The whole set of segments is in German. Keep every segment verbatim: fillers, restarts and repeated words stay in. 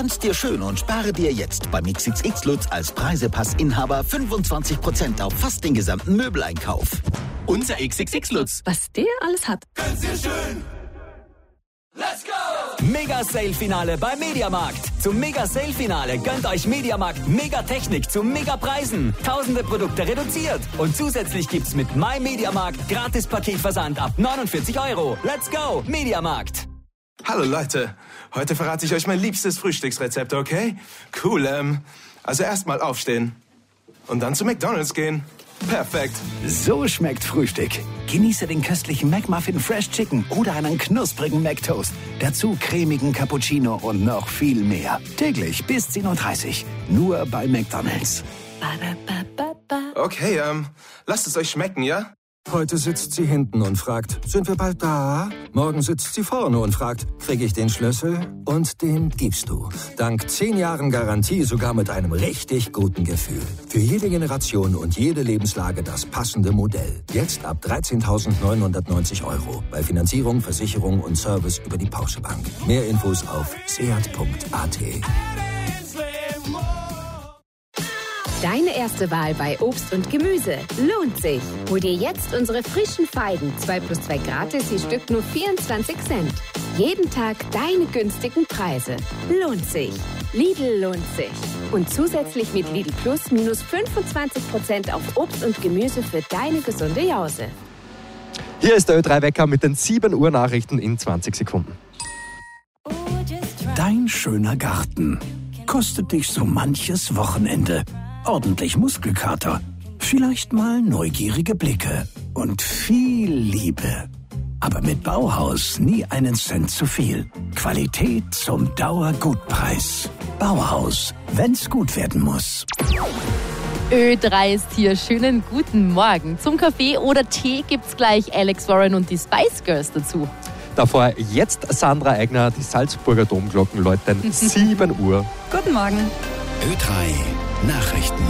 Tanz dir schön und spare dir jetzt beim X X X Lutz als Preisepassinhaber fünfundzwanzig Prozent auf fast den gesamten Möbeleinkauf. Unser X X X Lutz. Was der alles hat. Tanz dir schön. Let's go! Mega-Sale-Finale beim Mediamarkt. Zum Mega-Sale-Finale gönnt euch Mediamarkt Mega-Technik zu Mega-Preisen. Tausende Produkte reduziert. Und zusätzlich gibt's mit My Mediamarkt Gratis-Paketversand ab neunundvierzig Euro. Let's go, Mediamarkt. Hallo Leute, heute verrate ich euch mein liebstes Frühstücksrezept, okay? Cool, ähm, also erstmal aufstehen und dann zu McDonald's gehen. Perfekt. So schmeckt Frühstück. Genieße den köstlichen McMuffin Fresh Chicken oder einen knusprigen McToast. Dazu cremigen Cappuccino und noch viel mehr. Täglich bis zehn Uhr dreißig. Nur bei McDonald's. Okay, ähm, lasst es euch schmecken, ja? Heute sitzt sie hinten und fragt, sind wir bald da? Morgen sitzt sie vorne und fragt, kriege ich den Schlüssel? Und den gibst du. Dank zehn Jahren Garantie sogar mit einem richtig guten Gefühl. Für jede Generation und jede Lebenslage das passende Modell. Jetzt ab dreizehntausendneunhundertneunzig Euro. Bei Finanzierung, Versicherung und Service über die Porsche Bank. Mehr Infos auf seat punkt a t. Deine erste Wahl bei Obst und Gemüse lohnt sich. Hol dir jetzt unsere frischen Feigen. zwei plus zwei gratis, je Stück nur vierundzwanzig Cent. Jeden Tag deine günstigen Preise. Lohnt sich. Lidl lohnt sich. Und zusätzlich mit Lidl Plus minus fünfundzwanzig Prozent auf Obst und Gemüse für deine gesunde Jause. Hier ist der Ö drei Wecker mit den sieben Uhr Nachrichten in zwanzig Sekunden. Dein schöner Garten kostet dich so manches Wochenende. Ordentlich Muskelkater, vielleicht mal neugierige Blicke und viel Liebe. Aber mit Bauhaus nie einen Cent zu viel. Qualität zum Dauergutpreis. Bauhaus, wenn's gut werden muss. Ö drei ist hier. Schönen guten Morgen. Zum Kaffee oder Tee gibt's gleich Alex Warren und die Spice Girls dazu. Davor jetzt Sandra Eigner, die Salzburger Domglocken läuten sieben Uhr. Guten Morgen. Ö drei Nachrichten.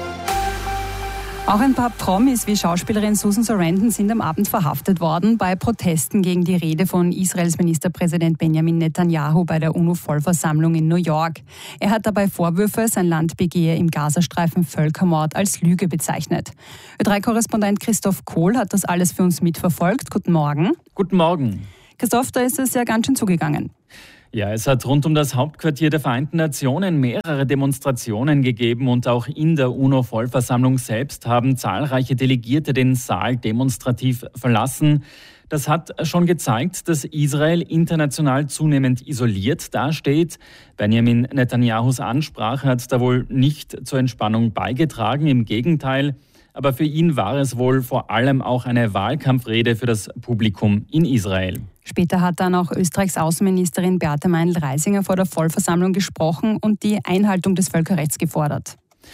Auch ein paar Promis wie Schauspielerin Susan Sarandon sind am Abend verhaftet worden bei Protesten gegen die Rede von Israels Ministerpräsident Benjamin Netanyahu bei der UNO-Vollversammlung in New York. Er hat dabei Vorwürfe, sein Land begehe im Gazastreifen Völkermord als Lüge bezeichnet. Ö drei Korrespondent Christoph Kohl hat das alles für uns mitverfolgt. Guten Morgen. Guten Morgen. Christoph, da ist es ja ganz schön zugegangen. Ja, es hat rund um das Hauptquartier der Vereinten Nationen mehrere Demonstrationen gegeben und auch in der UNO-Vollversammlung selbst haben zahlreiche Delegierte den Saal demonstrativ verlassen. Das hat schon gezeigt, dass Israel international zunehmend isoliert dasteht. Benjamin Netanyahus Ansprache hat da wohl nicht zur Entspannung beigetragen, im Gegenteil. Aber für ihn war es wohl vor allem auch eine Wahlkampfrede für das Publikum in Israel. Später hat dann auch Österreichs Außenministerin Beate Meinl-Reisinger vor der Vollversammlung gesprochen und die Einhaltung des Völkerrechts gefordert.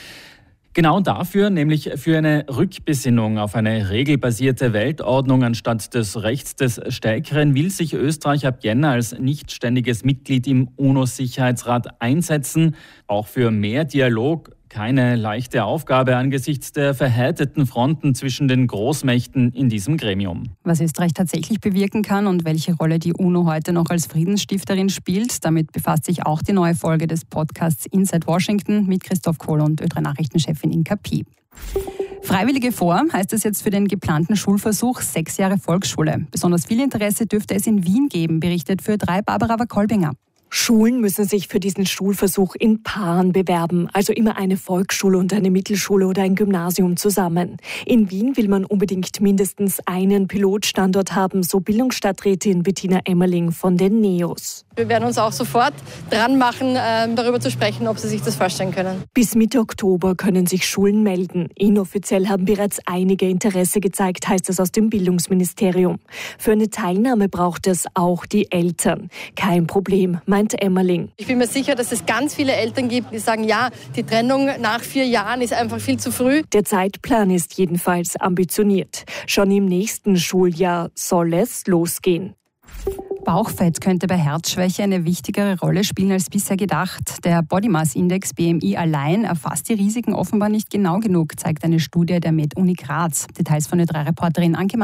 Genau dafür, nämlich für eine Rückbesinnung auf eine regelbasierte Weltordnung anstatt des Rechts des Stärkeren, will sich Österreich ab Jänner als nichtständiges Mitglied im UNO-Sicherheitsrat einsetzen. Auch für mehr Dialog. Keine leichte Aufgabe angesichts der verhärteten Fronten zwischen den Großmächten in diesem Gremium. Was Österreich tatsächlich bewirken kann und welche Rolle die UNO heute noch als Friedensstifterin spielt, damit befasst sich auch die neue Folge des Podcasts Inside Washington mit Christoph Kohl und Ö drei Nachrichtenchefin Inka Pi. Freiwillige vor heißt es jetzt für den geplanten Schulversuch sechs Jahre Volksschule. Besonders viel Interesse dürfte es in Wien geben, berichtet für Ö drei Barbara Wakolbinger. Schulen müssen sich für diesen Schulversuch in Paaren bewerben, also immer eine Volksschule und eine Mittelschule oder ein Gymnasium zusammen. In Wien will man unbedingt mindestens einen Pilotstandort haben, so Bildungsstadträtin Bettina Emmerling von den NEOS. Wir werden uns auch sofort dran machen, darüber zu sprechen, ob sie sich das vorstellen können. Bis Mitte Oktober können sich Schulen melden. Inoffiziell haben bereits einige Interesse gezeigt, heißt es aus dem Bildungsministerium. Für eine Teilnahme braucht es auch die Eltern. Kein Problem, meint Emmerling. Ich bin mir sicher, dass es ganz viele Eltern gibt, die sagen, ja, die Trennung nach vier Jahren ist einfach viel zu früh. Der Zeitplan ist jedenfalls ambitioniert. Schon im nächsten Schuljahr soll es losgehen. Bauchfett könnte bei Herzschwäche eine wichtigere Rolle spielen als bisher gedacht. Der Body Mass Index B M I allein erfasst die Risiken offenbar nicht genau genug, zeigt eine Studie der Med Uni Graz. Details von Ö drei Reporterin Anke Mandl.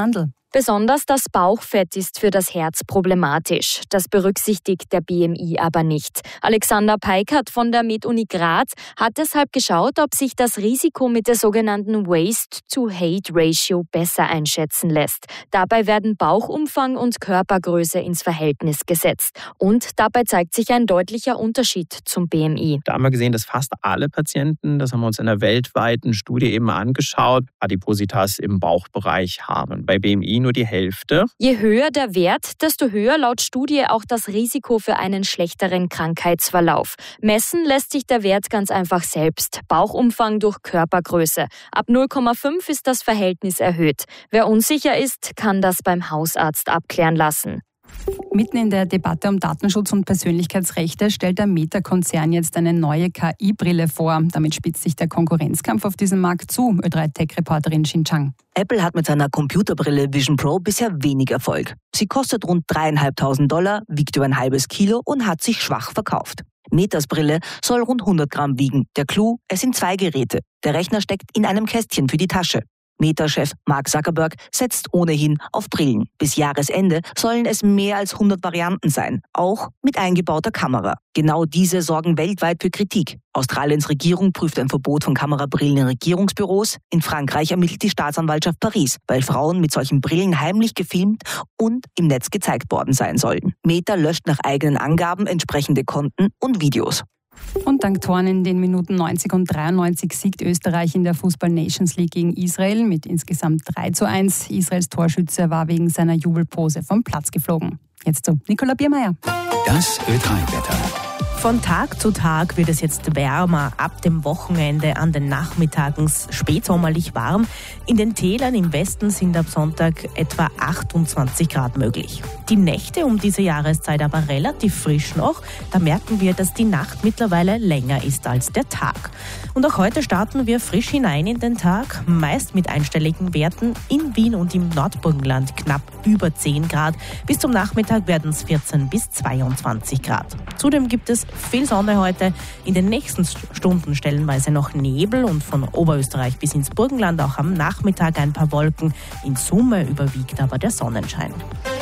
Besonders das Bauchfett ist für das Herz problematisch. Das berücksichtigt der B M I aber nicht. Alexander Peikert von der MedUni Graz hat deshalb geschaut, ob sich das Risiko mit der sogenannten Waist-to-Height-Ratio besser einschätzen lässt. Dabei werden Bauchumfang und Körpergröße ins Verhältnis gesetzt. Und dabei zeigt sich ein deutlicher Unterschied zum B M I. Da haben wir gesehen, dass fast alle Patienten, das haben wir uns in einer weltweiten Studie eben angeschaut, Adipositas im Bauchbereich haben. Bei B M I nur die Hälfte. Je höher der Wert, desto höher laut Studie auch das Risiko für einen schlechteren Krankheitsverlauf. Messen lässt sich der Wert ganz einfach selbst. Bauchumfang durch Körpergröße. Ab null Komma fünf ist das Verhältnis erhöht. Wer unsicher ist, kann das beim Hausarzt abklären lassen. Mitten in der Debatte um Datenschutz und Persönlichkeitsrechte stellt der Meta-Konzern jetzt eine neue K I-Brille vor. Damit spitzt sich der Konkurrenzkampf auf diesem Markt zu, Ö drei Tech-Reporterin Xin Chang. Apple hat mit seiner Computerbrille Vision Pro bisher wenig Erfolg. Sie kostet rund dreieinhalbtausend Dollar, wiegt über ein halbes Kilo und hat sich schwach verkauft. Metas Brille soll rund hundert Gramm wiegen. Der Clou, es sind zwei Geräte. Der Rechner steckt in einem Kästchen für die Tasche. Meta-Chef Mark Zuckerberg setzt ohnehin auf Brillen. Bis Jahresende sollen es mehr als hundert Varianten sein, auch mit eingebauter Kamera. Genau diese sorgen weltweit für Kritik. Australiens Regierung prüft ein Verbot von Kamerabrillen in Regierungsbüros. In Frankreich ermittelt die Staatsanwaltschaft Paris, weil Frauen mit solchen Brillen heimlich gefilmt und im Netz gezeigt worden sein sollen. Meta löscht nach eigenen Angaben entsprechende Konten und Videos. Und dank Toren in den Minuten neunzig und dreiundneunzig siegt Österreich in der Fußball-Nations League gegen Israel mit insgesamt drei zu eins. Israels Torschütze war wegen seiner Jubelpose vom Platz geflogen. Jetzt zu Nicola Biermeier. Das Ö drei Wetter. Von Tag zu Tag wird es jetzt wärmer. Ab dem Wochenende an den Nachmittagen spätsommerlich warm. In den Tälern im Westen sind ab Sonntag etwa achtundzwanzig Grad möglich. Die Nächte um diese Jahreszeit aber relativ frisch noch. Da merken wir, dass die Nacht mittlerweile länger ist als der Tag. Und auch heute starten wir frisch hinein in den Tag, meist mit einstelligen Werten. In Wien und im Nordburgenland knapp über zehn Grad. Bis zum Nachmittag werden es vierzehn bis zweiundzwanzig Grad. Zudem gibt es viel Sonne heute. In den nächsten Stunden stellenweise noch Nebel und von Oberösterreich bis ins Burgenland auch am Nachmittag ein paar Wolken. In Summe überwiegt aber der Sonnenschein.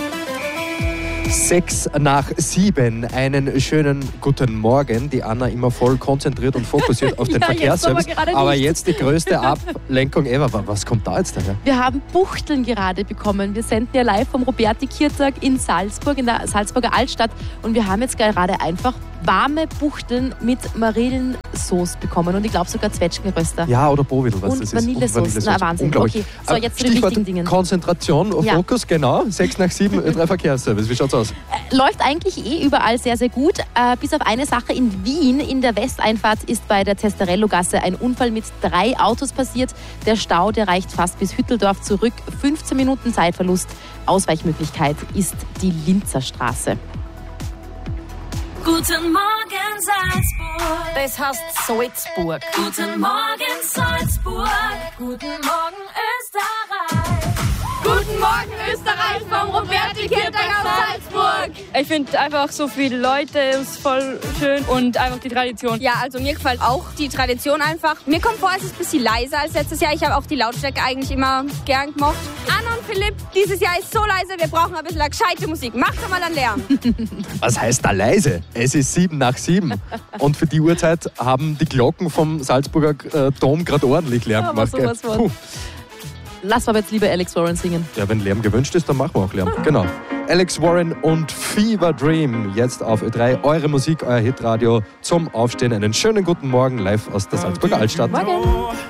Sechs nach sieben. Einen schönen guten Morgen. Die Anna immer voll konzentriert und fokussiert auf den ja, Verkehrsservice. Jetzt aber, aber jetzt die größte Ablenkung ever. Was kommt da jetzt daher? Wir haben Buchteln gerade bekommen. Wir senden ja live vom Roberti-Kirtag in Salzburg, in der Salzburger Altstadt. Und wir haben jetzt gerade einfach warme Buchteln mit Marillensauce bekommen. Und ich glaube sogar Zwetschgenröster. Ja, oder Bovidel, was und das Vanillesauce. ist. Na, Wahnsinn. Okay, so jetzt zu den wichtigen Dingen. Konzentration, ja. Fokus, genau. Sechs nach sieben, Ö drei Verkehrsservice. Wie schaut's aus? Läuft eigentlich eh überall sehr, sehr gut. Äh, bis auf eine Sache in Wien. In der Westeinfahrt ist bei der Testarello-Gasse ein Unfall mit drei Autos passiert. Der Stau, der reicht fast bis Hütteldorf zurück. fünfzehn Minuten Zeitverlust. Ausweichmöglichkeit ist die Linzer Straße. Guten Morgen Salzburg. Das heißt Salzburg. Guten Morgen Salzburg. Guten Morgen Österreich. Guten Morgen Österreich vom Roberti-Kirtag aus Salzburg. Ich finde einfach so viele Leute ist voll schön und einfach die Tradition. Ja, also mir gefällt auch die Tradition einfach. Mir kommt vor, es ist ein bisschen leiser als letztes Jahr. Ich habe auch die Lautstärke eigentlich immer gern gemocht. Anna und Philipp, dieses Jahr ist so leise, wir brauchen ein bisschen gescheite Musik. Macht doch mal einen Lärm. Was heißt da leise? Es ist sieben nach sieben. Und für die Uhrzeit haben die Glocken vom Salzburger äh, Dom gerade ordentlich Lärm gemacht. Ja, sowas von. Lass mal jetzt lieber Alex Warren singen. Ja, wenn Lärm gewünscht ist, dann machen wir auch Lärm. Genau. Alex Warren und Fever Dream. Jetzt auf Ö drei. Eure Musik, euer Hitradio zum Aufstehen. Einen schönen guten Morgen live aus der Salzburger Altstadt. Morgen.